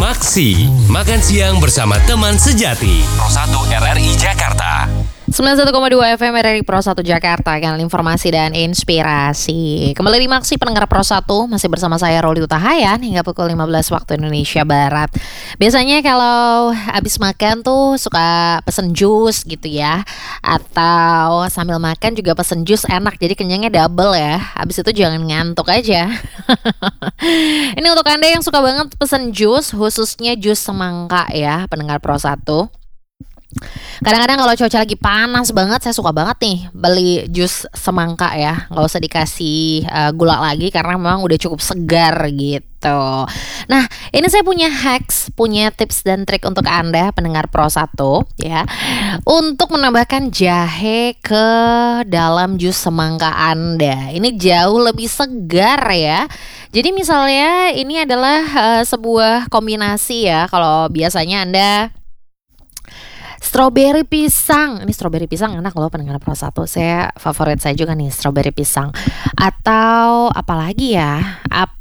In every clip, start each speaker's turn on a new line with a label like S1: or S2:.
S1: Maksi, makan siang bersama teman sejati. Pro 1 RRI Jakarta.
S2: 91,2 FM RRI Pro 1 Jakarta, kanal informasi dan inspirasi. Kembali di Maksi pendengar Pro 1, masih bersama saya Roli Utahayan hingga pukul 15 waktu Indonesia Barat. Biasanya kalau habis makan tuh suka pesen jus gitu ya, atau sambil makan juga pesen jus enak, jadi kenyangnya double ya. Habis itu jangan ngantuk aja. Ini untuk Anda yang suka banget pesen jus, khususnya jus semangka ya, pendengar Pro 1. Kadang-kadang kalau cuaca lagi panas banget, saya suka banget nih beli jus semangka ya. Gak usah dikasih gula lagi karena memang udah cukup segar gitu. Nah, ini saya punya hacks, punya tips dan trik untuk Anda pendengar Pro 1 ya, untuk menambahkan jahe ke dalam jus semangka Anda. Ini jauh lebih segar ya. Jadi misalnya ini adalah sebuah kombinasi ya. Kalau biasanya Anda strawberry pisang, ini strawberry pisang enak loh pendengar Pro 1. Saya favorit saya juga nih strawberry pisang. Atau apalagi ya,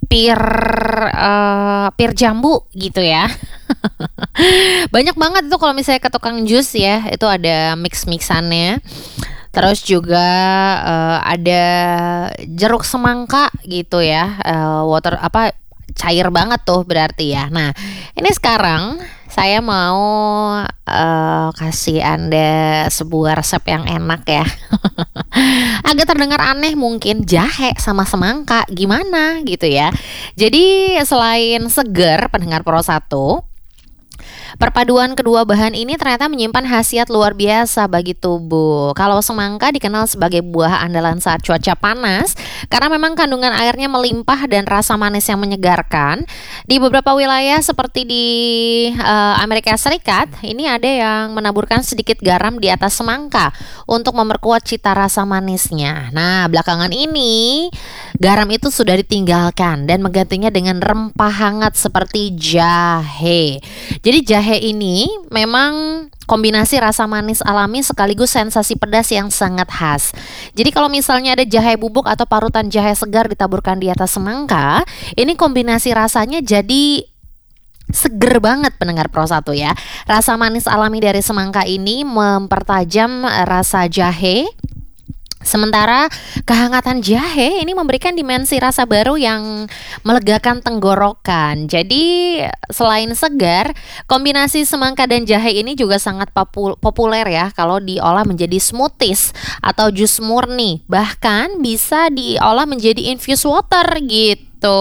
S2: pir jambu gitu ya. Banyak banget itu kalau misalnya ke tukang jus ya, itu ada mix-mixannya. Terus juga ada jeruk semangka gitu ya, cair banget tuh berarti ya. Nah, ini sekarang saya mau kasih Anda sebuah resep yang enak ya. Agak terdengar aneh mungkin, jahe sama semangka gimana gitu ya. Jadi selain segar pendengar Pro 1, perpaduan kedua bahan ini ternyata menyimpan khasiat luar biasa bagi tubuh. Kalau semangka dikenal sebagai buah andalan saat cuaca panas karena memang kandungan airnya melimpah dan rasa manis yang menyegarkan. Di beberapa wilayah seperti di Amerika Serikat, ini ada yang menaburkan sedikit garam di atas semangka untuk memperkuat cita rasa manisnya. Nah, belakangan ini garam itu sudah ditinggalkan dan menggantinya dengan rempah hangat seperti jahe. Jadi jahe ini memang kombinasi rasa manis alami sekaligus sensasi pedas yang sangat khas. Jadi kalau misalnya ada jahe bubuk atau parutan jahe segar ditaburkan di atas semangka, ini kombinasi rasanya jadi seger banget pendengar Pro 1 ya. Rasa manis alami dari semangka ini mempertajam rasa jahe. Sementara kehangatan jahe ini memberikan dimensi rasa baru yang melegakan tenggorokan. Jadi selain segar, kombinasi semangka dan jahe ini juga sangat populer ya kalau diolah menjadi smoothies atau jus murni. Bahkan bisa diolah menjadi infused water gitu.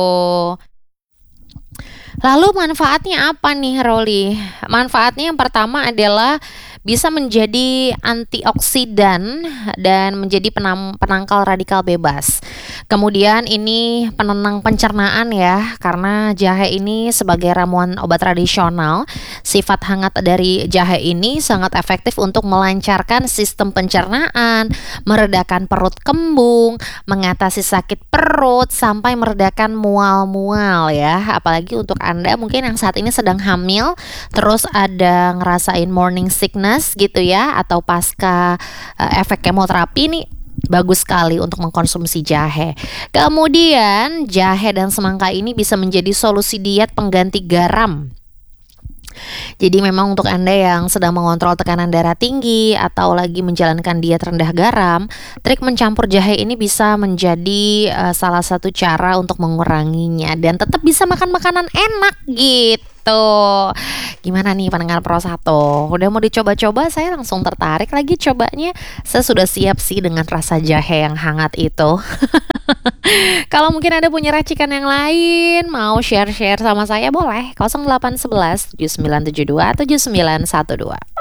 S2: Lalu manfaatnya apa nih Roli? Manfaatnya yang pertama adalah bisa menjadi antioksidan dan menjadi penangkal radikal bebas. Kemudian ini penenang pencernaan ya, karena jahe ini sebagai ramuan obat tradisional, sifat hangat dari jahe ini sangat efektif untuk melancarkan sistem pencernaan, meredakan perut kembung, mengatasi sakit perut, sampai meredakan mual-mual ya. Apalagi untuk Anda mungkin yang saat ini sedang hamil, terus ada ngerasain morning sickness gitu ya, atau pasca efek kemoterapi, ini bagus sekali untuk mengkonsumsi jahe. Kemudian jahe dan semangka ini bisa menjadi solusi diet pengganti garam. Jadi memang untuk Anda yang sedang mengontrol tekanan darah tinggi atau lagi menjalankan diet rendah garam, trik mencampur jahe ini bisa menjadi salah satu cara untuk menguranginya dan tetap bisa makan makanan enak gitu. Gimana nih pendengar Pro 1? Udah mau dicoba-coba? Saya langsung tertarik lagi cobanya. Saya sudah siap sih dengan rasa jahe yang hangat itu. Kalau mungkin Anda punya racikan yang lain, mau share-share sama saya boleh 0811 7972 7912.